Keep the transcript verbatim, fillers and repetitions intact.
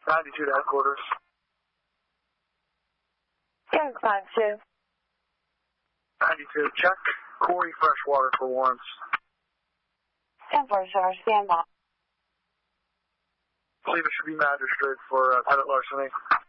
ninety-two to headquarters. Gang five two. ninety-two, check Corey Freshwater for warrants. ten four, sir, stand by. I believe it should be magistrate for uh, title larceny.